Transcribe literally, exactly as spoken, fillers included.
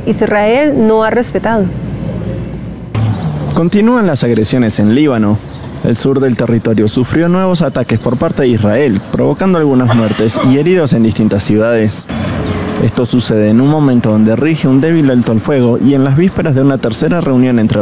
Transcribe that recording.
que Israel no ha respetado. Continúan las agresiones en Líbano. El sur del territorio sufrió nuevos ataques por parte de Israel, provocando algunas muertes y heridos en distintas ciudades. Esto sucede en un momento donde rige un débil alto al fuego y en las vísperas de una tercera reunión entre